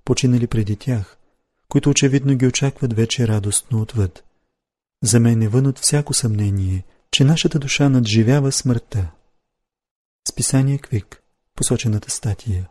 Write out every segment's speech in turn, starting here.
починали преди тях, които очевидно ги очакват вече радостно отвъд. За мен е вън от всяко съмнение, че нашата душа надживява смъртта. Списание Квик, посочената статия.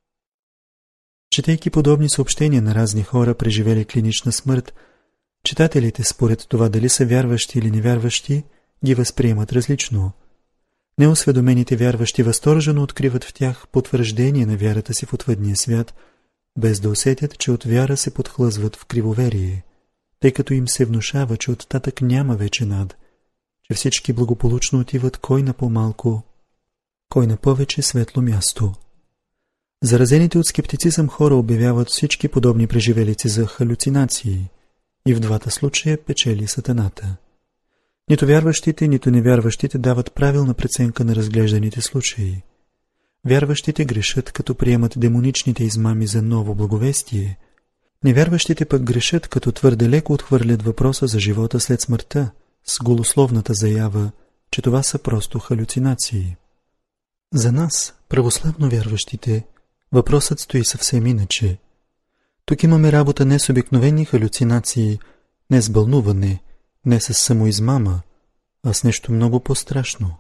Четейки подобни съобщения на разни хора, преживели клинична смърт, читателите, според това дали са вярващи или невярващи, ги възприемат различно. Неосведомените вярващи възторжено откриват в тях потвърждение на вярата си в отвъдния свят, без да усетят, че от вяра се подхлъзват в кривоверие, тъй като им се внушава, че оттатък няма вече над, че всички благополучно отиват кой на по-малко, кой на повече светло място. Заразените от скептицизъм хора обявяват всички подобни преживелици за халюцинации и в двата случая печели сатаната. Нито вярващите, нито невярващите дават правилна преценка на разглежданите случаи. Вярващите грешат, като приемат демоничните измами за ново благовестие. Невярващите пък грешат, като твърде леко отхвърлят въпроса за живота след смъртта, с голословната заява, че това са просто халюцинации. За нас, православно вярващите, въпросът стои съвсем иначе. Тук имаме работа не с обикновени халюцинации, не с бълнуване, не с самоизмама, а с нещо много по-страшно.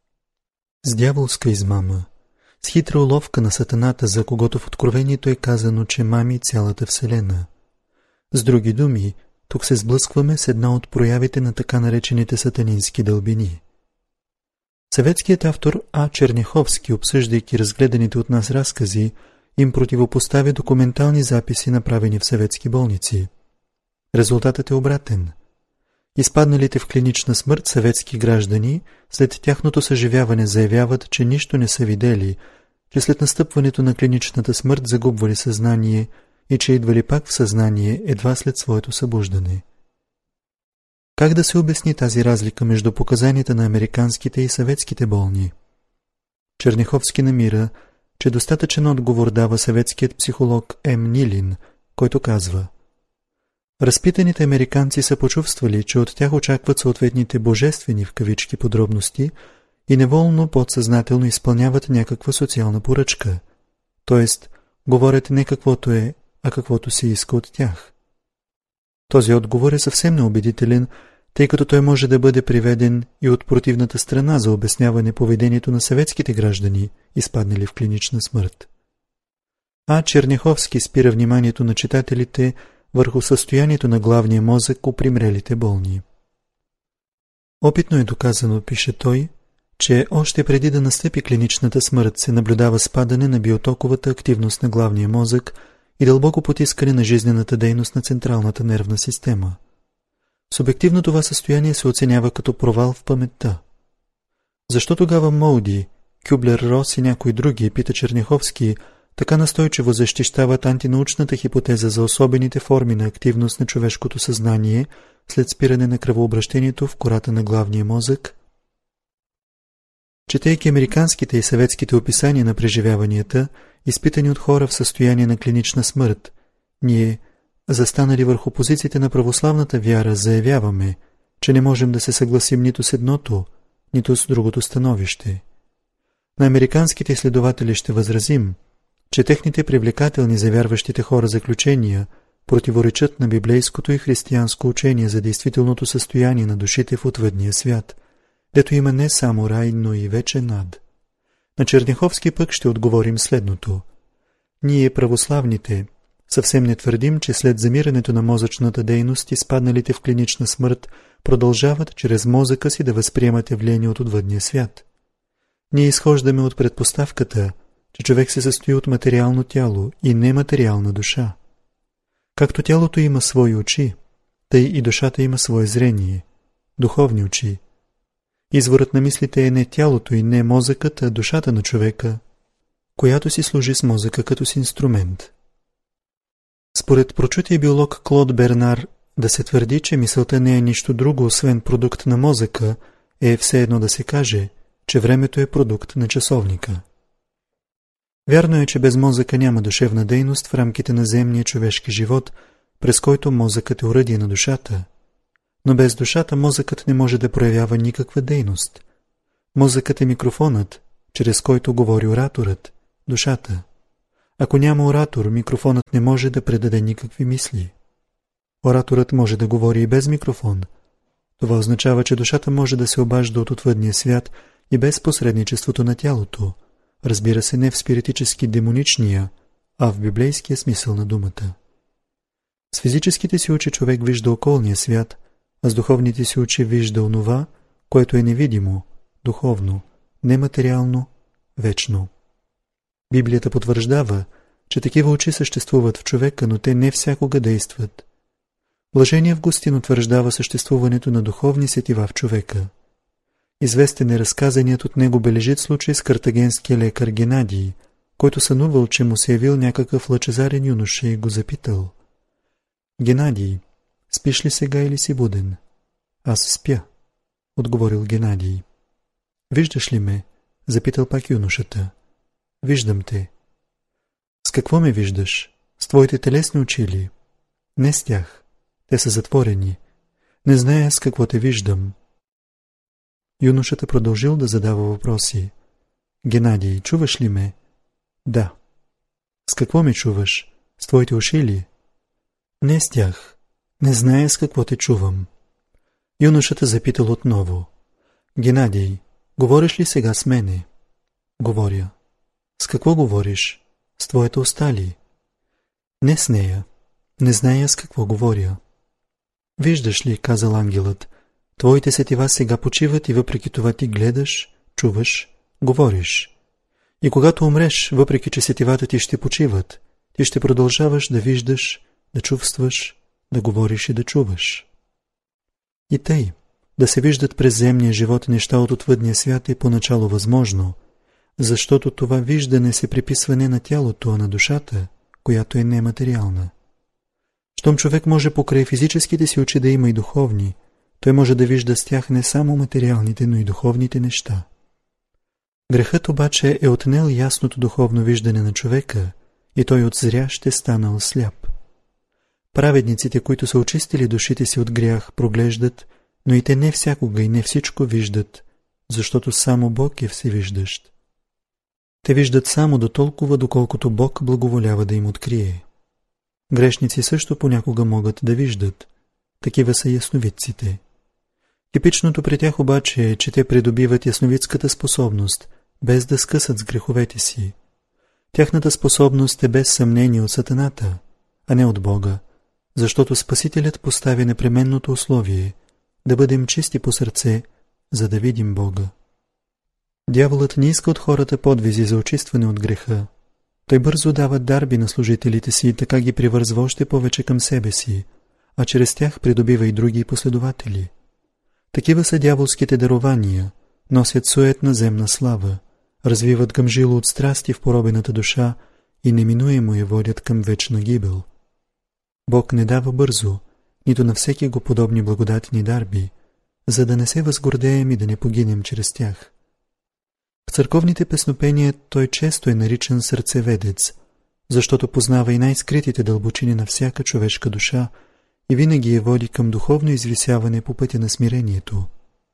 С дяволска измама, с хитра уловка на сатаната, за когото в Откровението е казано, че мами цялата вселена. С други думи, тук се сблъскваме с една от проявите на така наречените сатанински дълбини. Съветският автор А. Черняховски, обсъждайки разгледаните от нас разкази, им противопоставя документални записи, направени в съветски болници. Резултатът е обратен. Изпадналите в клинична смърт съветски граждани след тяхното съживяване заявяват, че нищо не са видели, че след настъпването на клиничната смърт загубвали съзнание и че идвали пак в съзнание едва след своето събуждане. Как да се обясни тази разлика между показанията на американските и съветските болни? Черняховски намира, че достатъчен отговор дава съветският психолог М. Нилин, който казва: разпитаните американци са почувствали, че от тях очакват съответните божествени в кавички подробности и неволно подсъзнателно изпълняват някаква социална поръчка, т.е. говорят не каквото е, а каквото се иска от тях. Този отговор е съвсем неубедителен, тъй като той може да бъде приведен и от противната страна за обясняване поведението на съветските граждани, изпаднали в клинична смърт. А. Черняховски спира вниманието на читателите върху състоянието на главния мозък у примрелите болни. Опитно е доказано, пише той, че още преди да настъпи клиничната смърт се наблюдава спадане на биотоковата активност на главния мозък и дълбоко потискане на жизнената дейност на централната нервна система. Субективно това състояние се оценява като провал в паметта. Защо тогава Моуди, Кюблер-Рос и някои други, пита Черняховски, така настойчиво защищават антинаучната хипотеза за особените форми на активност на човешкото съзнание след спиране на кръвообращението в кората на главния мозък? Четейки американските и съветските описания на преживяванията, изпитани от хора в състояние на клинична смърт, ние, застанали върху позициите на православната вяра, заявяваме, че не можем да се съгласим нито с едното, нито с другото становище. На американските изследователи ще възразим, че техните привлекателни за вярващите хора заключения противоречат на библейското и християнско учение за действителното състояние на душите в отвъдния свят, дето има не само рай, но и вечен ад. На Черняховски пък ще отговорим следното. Ние, православните, съвсем не твърдим, че след замирането на мозъчната дейност изпадналите в клинична смърт продължават чрез мозъка си да възприемат явление от отвъдния свят. Ние изхождаме от предпоставката, че човек се състои от материално тяло и нематериална душа. Както тялото има свои очи, тъй и душата има свое зрение, духовни очи. Изворът на мислите е не тялото и не мозъкът, а душата на човека, която си служи с мозъка като с инструмент. Според прочутия биолог Клод Бернар, да се твърди, че мисълта не е нищо друго, освен продукт на мозъка, е все едно да се каже, че времето е продукт на часовника. Вярно е, че без мозъка няма душевна дейност в рамките на земния човешки живот, през който мозъкът е оръдие на душата. Но без душата мозъкът не може да проявява никаква дейност. Мозъкът е микрофонът, чрез който говори ораторът, душата. Ако няма оратор, микрофонът не може да предаде никакви мисли. Ораторът може да говори и без микрофон. Това означава, че душата може да се обажда от отвъдния свят и без посредничеството на тялото. Разбира се, не в спиритически демоничния, а в библейския смисъл на думата. С физическите си очи човек вижда околния свят, а с духовните си очи вижда онова, което е невидимо, духовно, нематериално, вечно. Библията потвърждава, че такива очи съществуват в човека, но те не всякога действат. Блажен Августин утвърждава съществуването на духовни сетива в човека. Известен е разказаният от него бележит случай с картагенския лекар Генадий, който сънувал, че му се явил някакъв лъчезарен юноша и го запитал: Генадий, спиш ли сега или си буден? Аз спя, отговорил Генадий. Виждаш ли ме? Запитал пак юношата. Виждам те. С какво ме виждаш? С твоите телесни очи ли? Не с тях. Те са затворени. Не зная с какво те виждам. Юношата продължил да задава въпроси. Генадий, чуваш ли ме? Да. С какво ме чуваш? С твоите уши ли? Не с тях. Не зная с какво те чувам. Юношата запитал отново. Генадий, говориш ли сега с мене? Говоря. С какво говориш? С твоята уста ли? Не с нея. Не зная с какво говоря. Виждаш ли, казал ангелът, твоите сетива сега почиват и въпреки това ти гледаш, чуваш, говориш. И когато умреш, въпреки че сетивата ти ще почиват, ти ще продължаваш да виждаш, да чувстваш, да говориш и да чуваш. И тъй, да се виждат през земния живот неща от отвъдния свят е поначало възможно, защото това виждане се приписва не на тялото, а на душата, която е нематериална. Щом човек може покрай физическите си очи да има и духовни, той може да вижда с тях не само материалните, но и духовните неща. Грехът обаче е отнел ясното духовно виждане на човека и той от зрящ е станал сляп. Праведниците, които са очистили душите си от грях, проглеждат, но и те не всякога и не всичко виждат, защото само Бог е всевиждащ. Те виждат само до толкова, доколкото Бог благоволява да им открие. Грешници също понякога могат да виждат. Такива са ясновидците. Типичното при тях обаче е, че те придобиват ясновидската способност, без да скъсат с греховете си. Тяхната способност е без съмнение от сатаната, а не от Бога, защото Спасителят поставя непременното условие да бъдем чисти по сърце, за да видим Бога. Дяволът не иска от хората подвизи за очистване от греха. Той бързо дава дарби на служителите си и така ги привързва още повече към себе си, а чрез тях придобива и други последователи. Такива са дяволските дарования, носят суетна земна слава, развиват гъмжило от страсти в поробената душа и неминуемо я водят към вечна гибел. Бог не дава бързо, нито на всеки го подобни благодатни дарби, за да не се възгордеем и да не погинем чрез тях. В църковните песнопения той често е наричан сърцеведец, защото познава и най-скритите дълбочини на всяка човешка душа и винаги я води към духовно извисяване по пътя на смирението.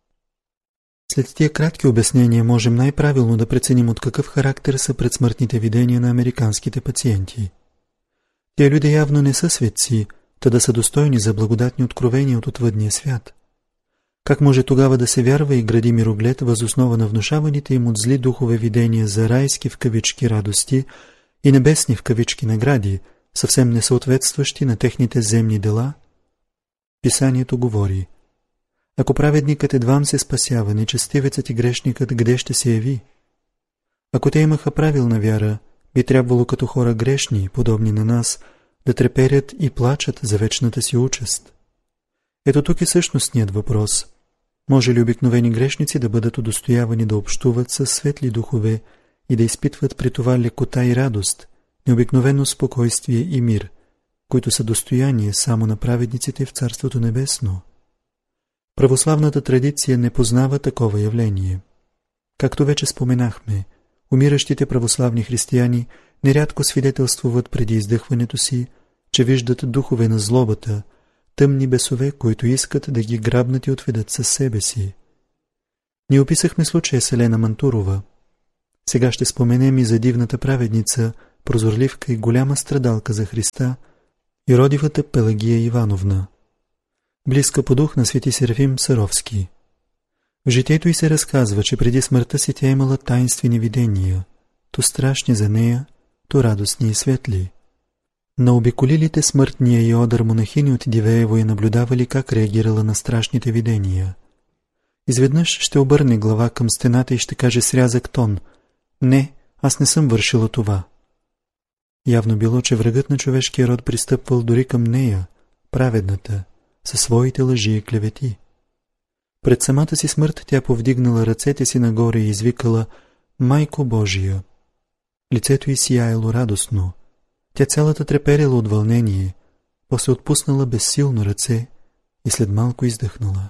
След тия кратки обяснения можем най-правилно да преценим от какъв характер са предсмъртните видения на американските пациенти. Тия люди явно не са светци, та да са достойни за благодатни откровения от отвъдния свят. Как може тогава да се вярва и гради мироглед въз основа на внушаваните им от зли духове видения за райски в кавички радости и небесни в кавички награди, съвсем несъответстващи на техните земни дела? Писанието говори: ако праведникът едвам се спасява, нечестивецът и грешникът къде ще се яви? Ако те имаха правилна вяра, би трябвало като хора грешни, подобни на нас, да треперят и плачат за вечната си участ. Ето тук е същностният въпрос. Може ли обикновени грешници да бъдат удостоявани да общуват със светли духове и да изпитват при това лекота и радост, необикновено спокойствие и мир, които са достояние само на праведниците в Царството Небесно? Православната традиция не познава такова явление. Както вече споменахме, умиращите православни християни нерядко свидетелствуват преди издъхването си, че виждат духове на злобата, тъмни бесове, които искат да ги грабнат и отведат със себе си. Ние описахме случая с Елена Мантурова. Сега ще споменем и за дивната праведница, прозорливка и голяма страдалка за Христа, юродивата Пелагия Ивановна, близка по дух на свети Серафим Саровски. В житието й се разказва, че преди смъртта си тя имала таинствени видения, то страшни за нея, то радостни и светли. На обиколилите смъртния и одър монахини от Дивеево я наблюдавали как реагирала на страшните видения. Изведнъж ще обърне глава към стената и ще каже с рязък тон: „Не, аз не съм вършила това“. Явно било, че врагът на човешкия род пристъпвал дори към нея, праведната, със своите лъжи и клевети. Пред самата си смърт тя повдигнала ръцете си нагоре и извикала: „Майко Божия!“ Лицето й сияело радостно. Тя цялата треперела от вълнение, после отпуснала безсилно ръце и след малко издъхнала.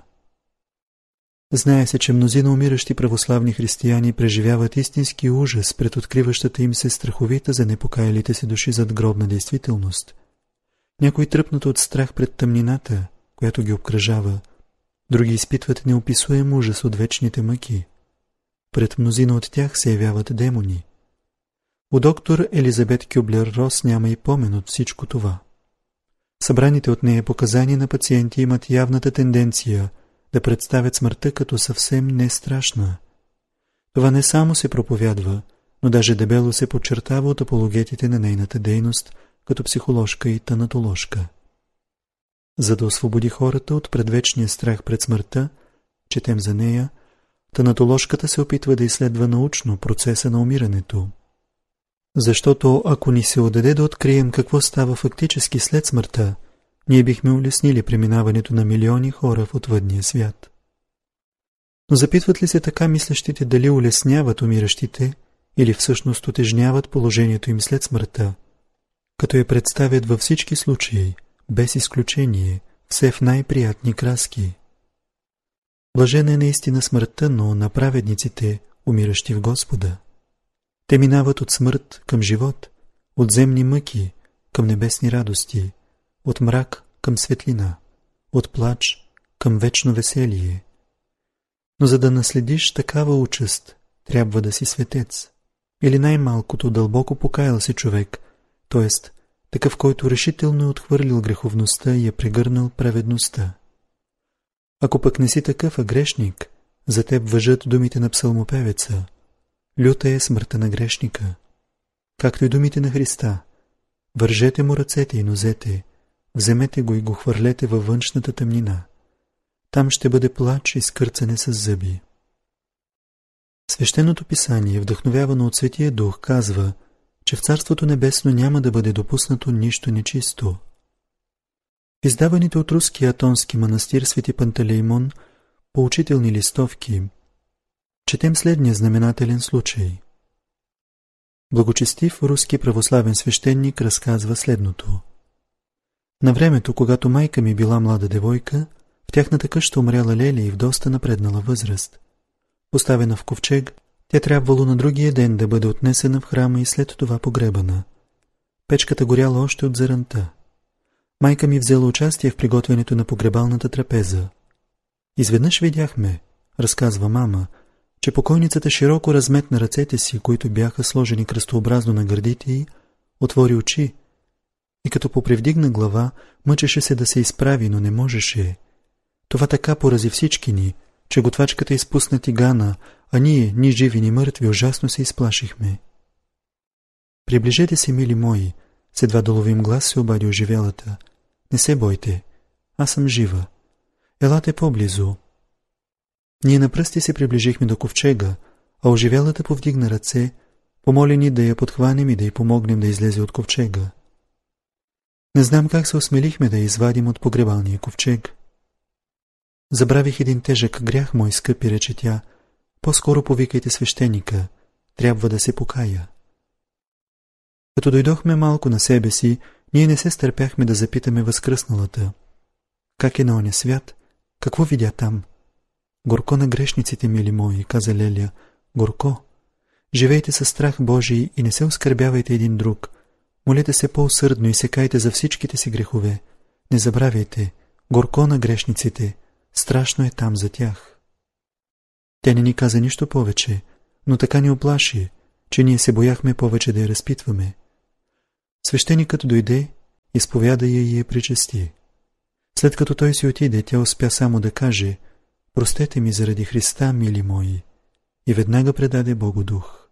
Знае се, че мнозина умиращи православни християни преживяват истински ужас пред откриващата им се страховита за непокаялите си души задгробна действителност. Някои тръпнат от страх пред тъмнината, която ги обкръжава, други изпитват неописуем ужас от вечните мъки. Пред мнозина от тях се явяват демони. У доктор Елизабет Кюблер-Рос няма и помен от всичко това. Събраните от нея показания на пациенти имат явната тенденция да представят смъртта като съвсем не страшна. Това не само се проповядва, но даже дебело се подчертава от апологетите на нейната дейност като психоложка и танатоложка. За да освободи хората от предвечния страх пред смъртта, четем за нея, танатоложката се опитва да изследва научно процеса на умирането. Защото ако ни се отдаде да открием какво става фактически след смъртта, ние бихме улеснили преминаването на милиони хора в отвъдния свят. Но запитват ли се така мислещите дали улесняват умиращите или всъщност утежняват положението им след смъртта, като я представят във всички случаи, без изключение, все в най-приятни краски? Блажена е наистина смъртта, но на праведниците, умиращи в Господа. Те минават от смърт към живот, от земни мъки към небесни радости, от мрак към светлина, от плач към вечно веселие. Но за да наследиш такава участ, трябва да си светец, или най-малкото дълбоко покаял се човек, т.е. такъв, който решително е отхвърлил греховността и е прегърнал праведността. Ако пък не си такъв, а грешник, за теб важат думите на псалмопевеца: „Люта е смъртта на грешника“, както и думите на Христа: „Вържете му ръцете и нозете, вземете го и го хвърлете във външната тъмнина. Там ще бъде плач и скърцане с зъби“. Свещеното писание, вдъхновявано от Светия Дух, казва, че в Царството Небесно няма да бъде допуснато нищо нечисто. В издаваните от руския атонски манастир Свети Пантелеймон поучителни листовки четем следния знаменателен случай. Благочестив руски православен свещеник разказва следното. На времето, когато майка ми била млада девойка, в тяхната къща умряла леля и в доста напреднала възраст. Поставена в ковчег, тя трябвало на другия ден да бъде отнесена в храма и след това погребана. Печката горяла още от заранта. Майка ми взела участие в приготвянето на погребалната трапеза. Изведнъж видяхме, разказва мама, че покойницата широко разметна ръцете си, които бяха сложени кръстообразно на гърдите й, отвори очи и като попривдигна глава, мъчеше се да се изправи, но не можеше. Това така порази всички ни, че готвачката изпусна тигана, а ние, ни живи, ни мъртви, ужасно се изплашихме. „Приближете се, мили мои“, с едва доловим глас се обади оживелата. „Не се бойте, аз съм жива. Елате по-близо“. Ние на пръсти се приближихме до ковчега, а оживелата повдигна ръце, помоли ни да я подхванем и да й помогнем да излезе от ковчега. Не знам как се осмелихме да я извадим от погребалния ковчег. „Забравих един тежък грях, мой скъпи“, рече тя. „По-скоро повикайте свещеника, трябва да се покая“. Като дойдохме малко на себе си, ние не се стърпяхме да запитаме възкръсналата: „Как е на оня свят? Какво видя там?“ „Горко на грешниците, мили мои“, каза Леля. „Горко. Живейте със страх Божий и не се оскърбявайте един друг. Молете се по-усърдно и се кайте за всичките си грехове. Не забравяйте, горко на грешниците, страшно е там за тях“. Тя не ни каза нищо повече, но така ни оплаши, че ние се бояхме повече да я разпитваме. Свещеникът дойде, изповяда я и я причести. След като той си отиде, тя успя само да каже: простете ми заради Христа, мили мои, и веднага предаде Богу дух.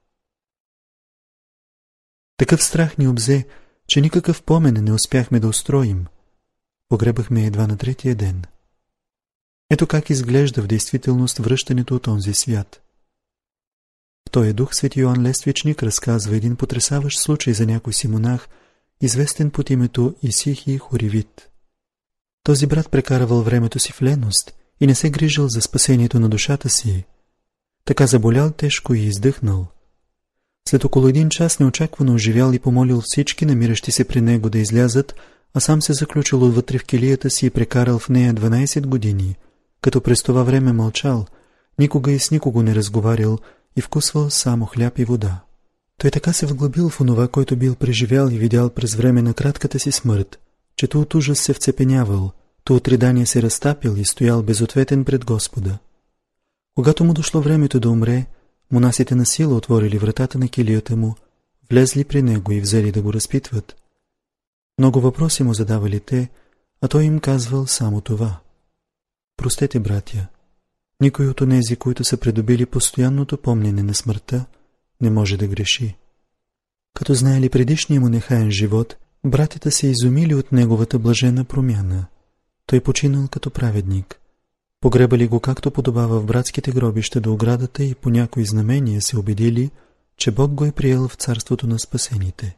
Такъв страх ни обзе, че никакъв помен не успяхме да устроим. Погребахме едва на третия ден. Ето как изглежда в действителност връщането от онзи свят. В този дух свети Йоан Лествичник разказва един потресаващ случай за някой си монах, известен под името Исихий Хоривит. Този брат прекарвал времето си в леност и не се грижил за спасението на душата си. Така заболял тежко и издъхнал. След около 1 час неочаквано оживял и помолил всички, намиращи се при него, да излязат, а сам се заключил отвътре в келията си и прекарал в нея 12 години, като през това време мълчал, никога и с никого не разговарял и вкусвал само хляб и вода. Той така се вглъбил в онова, което бил преживял и видял през време на кратката си смърт, че то от ужас се вцепенявал, то от ридание се разтапил и стоял безответен пред Господа. Когато му дошло времето да умре, монасите на сила отворили вратата на килията му, влезли при него и взели да го разпитват. Много въпроси му задавали те, а той им казвал само това: простете, братя, никой от онези, които са придобили постоянното помнене на смъртта, не може да греши. Като знаели предишния му нехаен живот, братята се изумили от неговата блажена промяна. Той починал като праведник. Погребали го както подобава в братските гробища до оградата и по някои знамения се убедили, че Бог го е приел в царството на спасените.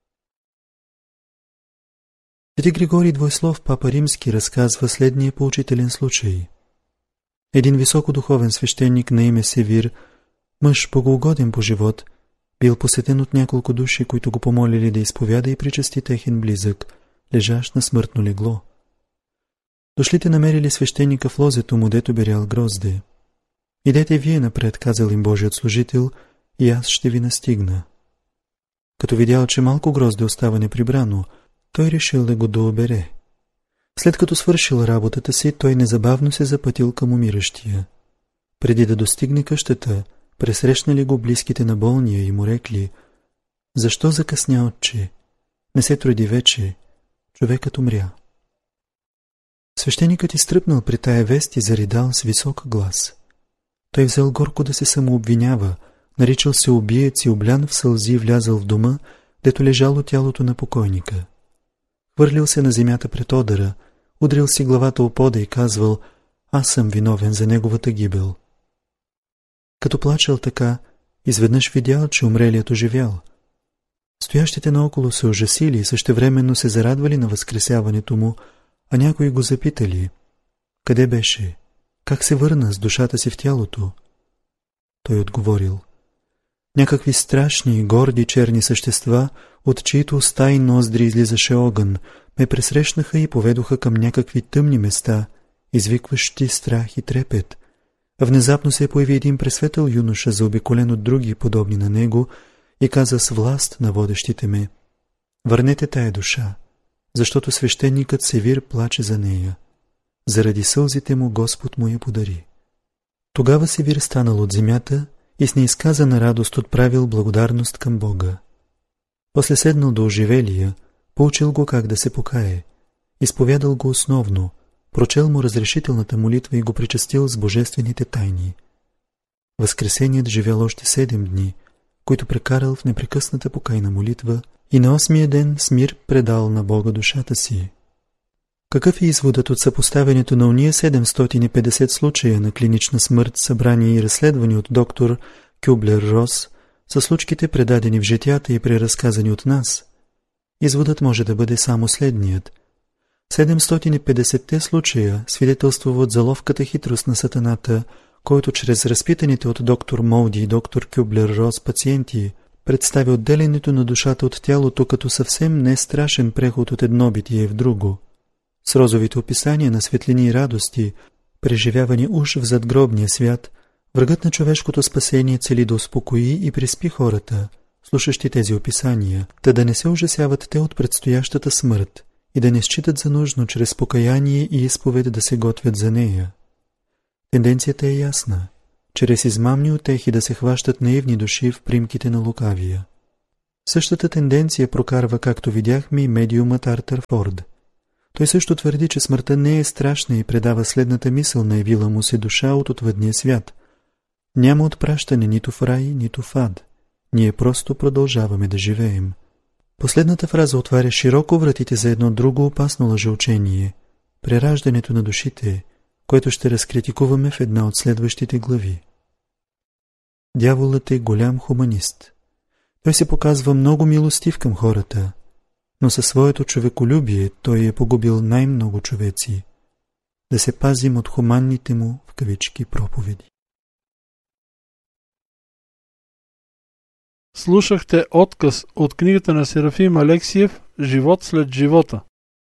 Свети Григорий Двойслов, папа римски, разказва следния поучителен случай. Един високодуховен свещеник на име Севир, мъж богоугоден по живот, бил посетен от няколко души, които го помолили да изповяда и причести техен близък, лежащ на смъртно легло. Дошлите намерили свещеника в лозето му, дето берял грозде. Идете вие напред, казал им Божият служител, и аз ще ви настигна. Като видял, че малко грозде остава неприбрано, той решил да го дообере. След като свършил работата си, той незабавно се запътил към умиращия. Преди да достигне къщата, пресрещнали го близките на болния и му рекли: защо закъсня, отче? Не се труди вече, човекът умря. Свещеникът изтръпнал при тая вест и заридал с висок глас. Той взел горко да се самообвинява, наричал се убиец и облян в сълзи влязъл в дома, дето лежало тялото на покойника. Хвърлил се на земята пред одъра, удрил си главата о пода и казвал: аз съм виновен за неговата гибел. Като плачел така, изведнъж видял, че умрелият оживял. Стоящите наоколо се ужасили и същевременно се зарадвали на възкресяването му, а някои го запитали: къде беше? Как се върна с душата си в тялото? Той отговорил: някакви страшни, горди черни същества, от чието уста и ноздри излизаше огън, ме пресрещнаха и поведоха към някакви тъмни места, извикващи страх и трепет. Внезапно се появи един пресветъл юноша, заобиколен от други, подобни на него, и каза с власт на водещите ме: върнете тая душа, защото свещеникът Севир плаче за нея. Заради сълзите му Господ му я подари. Тогава Севир станал от земята и с неизказана радост отправил благодарност към Бога. После седнал до оживелия, поучил го как да се покае, изповядал го основно, прочел му разрешителната молитва и го причастил с божествените тайни. Възкресеният живял още 7 дни, които прекарал в непрекъсната покайна молитва, и на 8-я ден с мир предал на Бога душата си. Какъв е изводът от съпоставянето на уния 750 случая на клинична смърт, събрани и разследвани от доктор Кюблер-Рос, със случките предадени в житията и преразказани от нас? Изводът може да бъде само следният. 750-те случая свидетелствуват за ловката хитрост на сатаната, който чрез разпитаните от доктор Молди и доктор Кюблер-Рос пациенти представя отделянето на душата от тялото като съвсем не страшен преход от едно битие в друго. С розовите описания на светлини и радости, преживявани уж в задгробния свят, врагът на човешкото спасение цели да успокои и приспи хората, слушащи тези описания, та да не се ужасяват те от предстоящата смърт и да не считат за нужно чрез покаяние и изповед да се готвят за нея. Тенденцията е ясна, чрез измамни утехи да се хващат наивни души в примките на лукавия. Същата тенденция прокарва, както видяхме, и медиумът Артър Форд. Той също твърди, че смъртта не е страшна и предава следната мисъл на явила му се душа от отвъдния свят. Няма отпращане нито в рай, нито в ад. Ние просто продължаваме да живеем. Последната фраза отваря широко вратите за едно друго опасно лъжеучение – прераждането на душите, което ще разкритикуваме в една от следващите глави. Дяволът е голям хуманист. Той се показва много милостив към хората, но със своето човеколюбие той е погубил най-много човеци. Да се пазим от хуманните му в кавички проповеди. Слушахте отказ от книгата на Серафим Алексиев «Живот след живота».